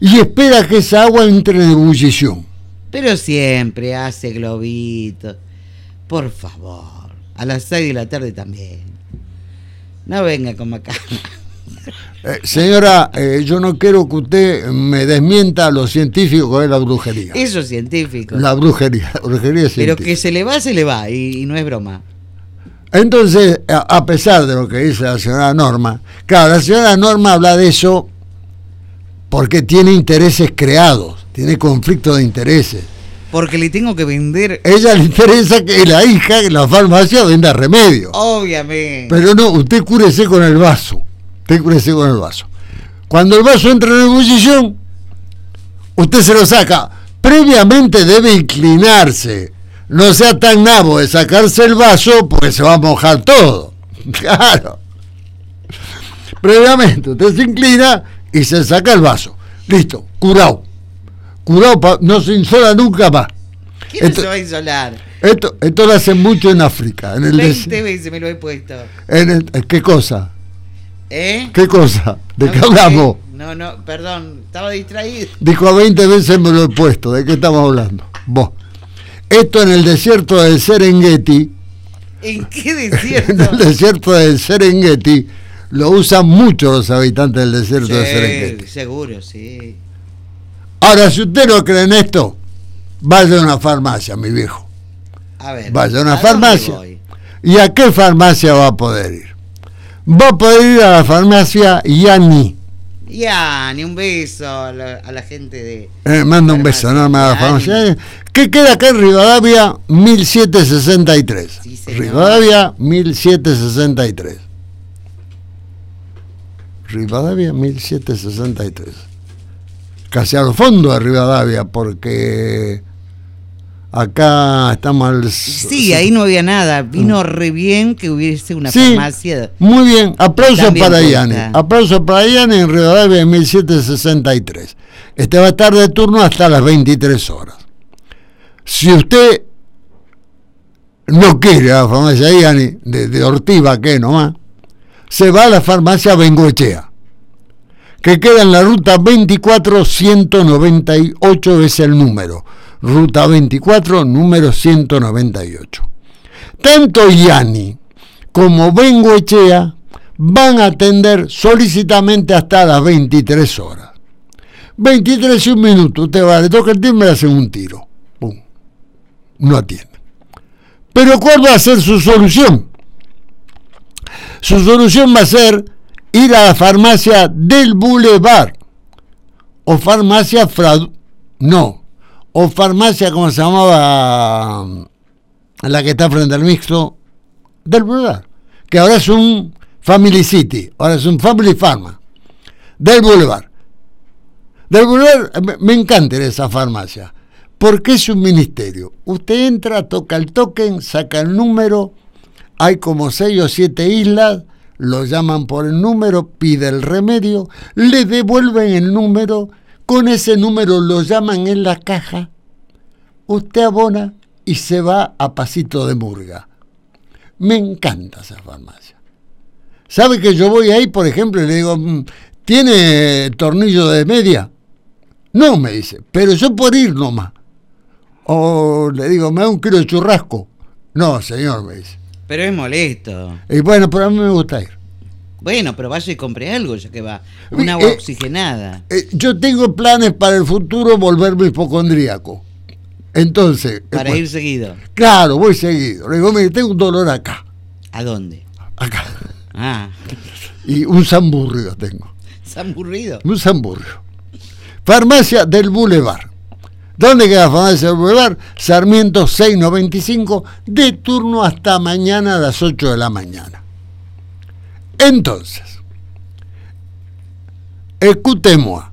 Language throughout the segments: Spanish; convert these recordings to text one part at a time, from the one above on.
y espera que esa agua entre en ebullición. Pero siempre hace globitos. Por favor, a las 6 de la tarde también. No venga con macana. Señora, yo no quiero que usted me desmienta a lo científico que es la brujería. Eso es científico. La brujería es Pero científica. que se le va, y no es broma. Entonces, a pesar de lo que dice la señora Norma, claro, la señora Norma habla de eso porque tiene intereses creados, tiene conflicto de intereses. Porque le tengo que vender. Ella le interesa que la hija en la farmacia venda remedio. Obviamente. Pero no, usted cúrese con el vaso. Usted cúrese con el vaso. Cuando el vaso entra en ebullición, usted se lo saca. Previamente debe inclinarse. No sea tan nabo de sacarse el vaso porque se va a mojar todo. Claro. Previamente usted se inclina y se saca el vaso. Listo, curado. Curado, no se insola nunca más. ¿Quién se va a insolar? Esto lo hacen mucho en África. En el 20 veces me lo he puesto. ¿Qué cosa? ¿Qué cosa? ¿De qué hablamos? No, perdón, estaba distraído. Dijo 20 veces me lo he puesto. ¿De qué estamos hablando? Vos. Esto en el desierto del Serengeti. ¿En qué desierto? En el desierto del Serengeti lo usan mucho los habitantes del desierto del Serengeti. Seguro, sí. Ahora, si usted no cree en esto, vaya a una farmacia, mi viejo. A ver. Vaya a una farmacia. ¿Y a qué farmacia va a poder ir? Va a poder ir a la farmacia Yani. Yani, un beso a la gente de... manda un beso, no me da la farmacia. Que queda acá en Rivadavia 1763. Sí, señor. Rivadavia 1763. Rivadavia 1763. Casi al fondo de Rivadavia, porque acá estamos al... Sí, ahí no había nada. Vino re bien que hubiese una farmacia. Muy bien, aplausos para Yani. Puesta. Aplausos para Yani en Rivadavia en 1763. Este va a estar de turno hasta las 23 horas. Si usted no quiere a la farmacia Yani, de Ortiva, que nomás, se va a la farmacia Bengoechea, que queda en la ruta 24 198 es el número. Ruta 24, número 198. Tanto Yani como Bengoechea van a atender solícitamente hasta las 23 horas. 23 y un minuto, usted va, le toca el timbre y le hacen un tiro. Pum. No atiende. Pero ¿cuál va a ser su solución? Su solución va a ser ir a la farmacia del Boulevard o farmacia o farmacia, como se llamaba la que está frente al mixto del Boulevard, que ahora es un Family City, ahora es un Family Pharma del Boulevard. Me encanta esa farmacia porque es un ministerio. Usted entra, toca el token, saca el número, hay como 6 o 7 islas, lo llaman por el número, pide el remedio, le devuelven el número, con ese número lo llaman en la caja, usted abona y se va a pasito de murga. Me encanta esa farmacia. ¿Sabe que yo voy ahí, por ejemplo, y le digo, ¿tiene tornillo de media? No, me dice, pero yo por ir nomás. O le digo, ¿me da un kilo de churrasco? No, señor, me dice. Pero es molesto. Y bueno, pero a mí me gusta ir. Bueno, pero vaya y compre algo, ya que va. Un agua oxigenada. Yo tengo planes para el futuro volverme hipocondríaco. Entonces... Para ir seguido. Claro, voy seguido. Le digo, mire, tengo un dolor acá. ¿A dónde? Acá. Ah. Y un samburrio tengo. ¿Samburrido? Un samburrio. Farmacia del Boulevard. ¿Dónde queda la farmacia del Boulevard? Sarmiento 695, de turno hasta mañana a las 8 de la mañana. Entonces, escutemos.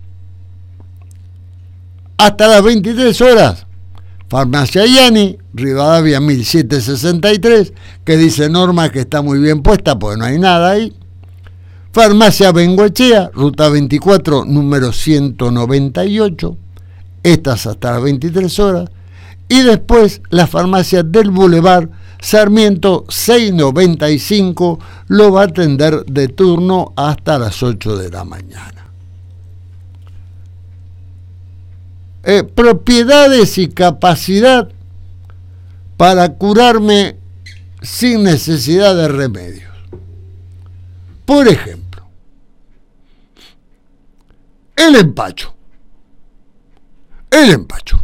Hasta las 23 horas, farmacia Yani, Rivadavia 1763, que dice Norma que está muy bien puesta porque no hay nada ahí. Farmacia Bengoechea, ruta 24, número 198, estas hasta las 23 horas. Y después la farmacia del Boulevard, Sarmiento 695, lo va a atender de turno hasta las 8 de la mañana. propiedades y capacidad para curarme sin necesidad de remedios. Por ejemplo, el empacho. El empacho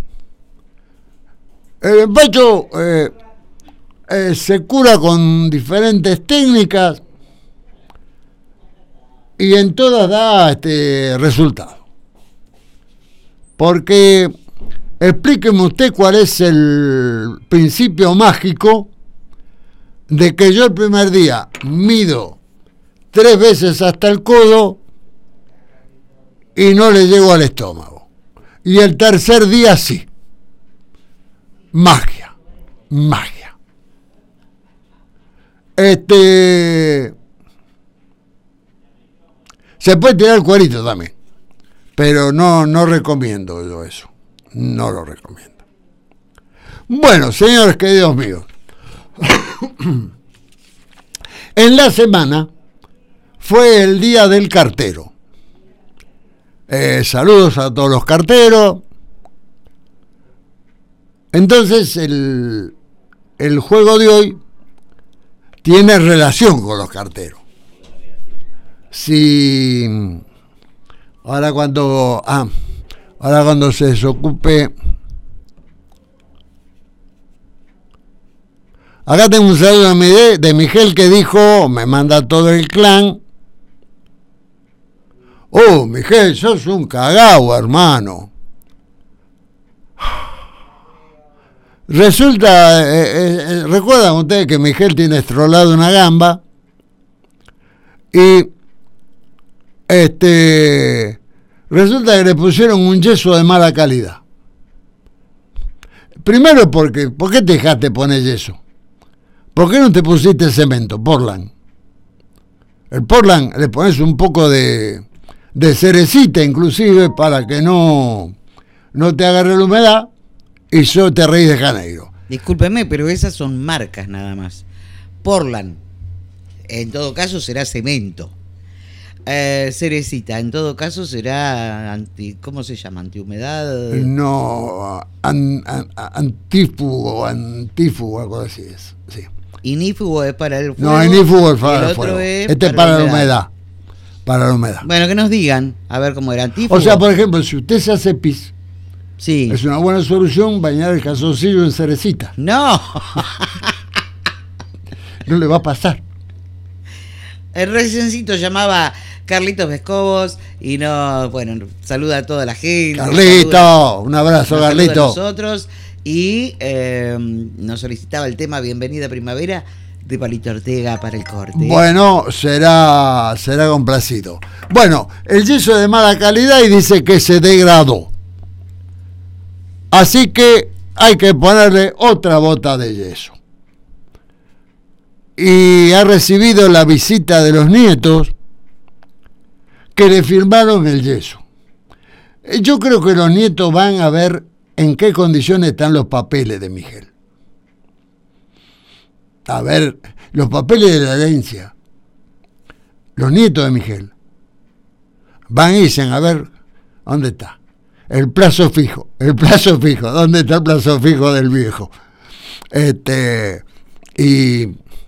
se cura con diferentes técnicas y en todas da resultado. Porque explíqueme usted cuál es el principio mágico de que yo el primer día mido 3 veces hasta el codo y no le llego al estómago. Y el tercer día sí. Magia. Se puede tirar el cuerito también, pero no recomiendo yo eso. No lo recomiendo. Bueno, señores queridos míos, en la semana fue el día del cartero. Saludos a todos los carteros. Entonces el juego de hoy tiene relación con los carteros. Si ahora cuando se desocupe, acá tengo un saludo de Miguel que dijo, me manda todo el clan. Oh, Miguel, sos un cagao, hermano. Resulta, recuerdan ustedes que Miguel tiene estrolado una gamba y resulta que le pusieron un yeso de mala calidad. Primero ¿por qué te dejaste poner yeso? ¿Por qué no te pusiste cemento, Portland? El Portland le pones un poco de cerecita inclusive para que no te agarre la humedad y yo te reís de Janeiro. Discúlpeme, pero esas son marcas nada más. Portland, en todo caso será cemento. Cerecita, en todo caso será ¿cómo se llama? Antihumedad. No, antífugo, algo así es. Sí. Inífugo es para el fuego. No, inífugo es para el fuego. Es para la humedad. Para la humedad. Bueno, que nos digan, a ver cómo era antífugo. O sea, por ejemplo, si usted se hace pis, sí, es una buena solución bañar el calzoncillo en cerecita. No. No le va a pasar. El reciencito llamaba Carlitos Vescovos y saluda a toda la gente. Carlito, un abrazo, Carlito. Nosotros y nos solicitaba el tema Bienvenida Primavera de Palito Ortega para el corte. Bueno, será complacido. Bueno, el yeso de mala calidad y dice que se degradó. Así que hay que ponerle otra bota de yeso. Y ha recibido la visita de los nietos que le firmaron el yeso. Yo creo que los nietos van a ver en qué condiciones están los papeles de Miguel. A ver, los papeles de la herencia. Los nietos de Miguel van y dicen, a ver, ¿dónde está? El plazo fijo. ¿Dónde está el plazo fijo del viejo? Y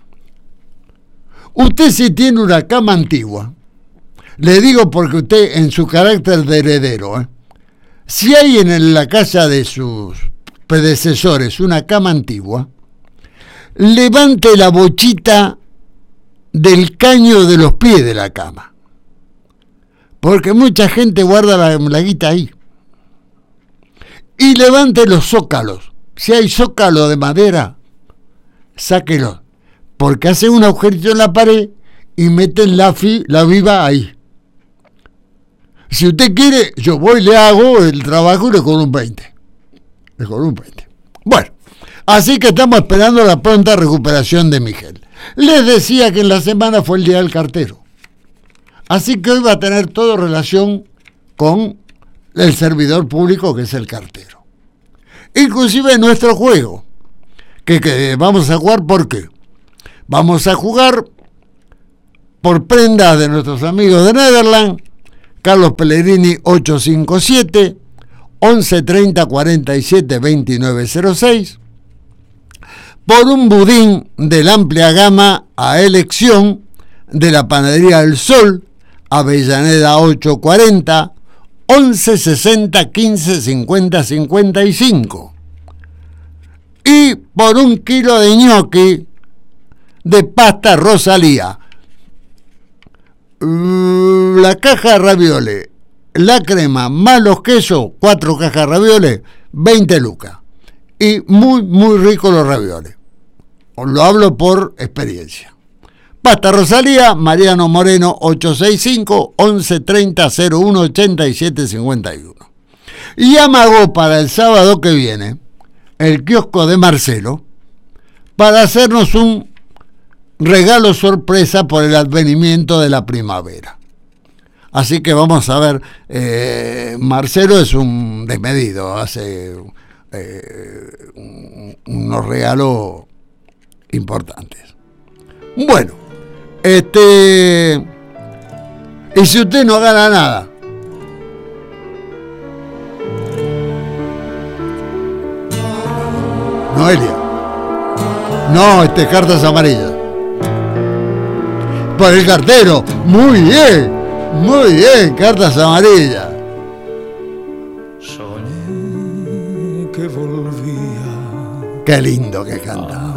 usted si tiene una cama antigua, le digo porque usted en su carácter de heredero, si hay en la casa de sus predecesores una cama antigua, levante la bochita del caño de los pies de la cama, porque mucha gente guarda la guita ahí. Y levante los zócalos. Si hay zócalo de madera, sáquelo, porque hace un agujerito en la pared y meten la viva ahí. Si usted quiere, yo voy, le hago el trabajo y le cobro un 20. Bueno, así que estamos esperando la pronta recuperación de Miguel. Les decía que en la semana fue el día del cartero. Así que hoy va a tener todo relación con el servidor público que es el cartero. Inclusive nuestro juego, que vamos a jugar, ¿por qué? Vamos a jugar por prendas de nuestros amigos de Netherlands, Carlos Pellegrini 857, 11 30 47 29 06. Por un budín de la amplia gama a elección de la Panadería del Sol, Avellaneda 840, 11 60 15 50 55. Y por un kilo de ñoqui de pasta Rosalía. La caja de ravioles, la crema más los quesos, 4 cajas de ravioles, 20 lucas. Y muy, muy ricos los ravioles. Os lo hablo por experiencia. Pasta Rosalía, Mariano Moreno 865 11 30 01 87 51. Y amagó para el sábado que viene el kiosco de Marcelo para hacernos un regalo sorpresa por el advenimiento de la primavera. Así que vamos a ver, Marcelo es un desmedido, hace unos regalos importantes. Bueno, y si usted no gana nada, Noelia, no, cartas amarillas. Por el cartero, muy bien, cartas amarillas. Soñé que volvía. Qué lindo que canta.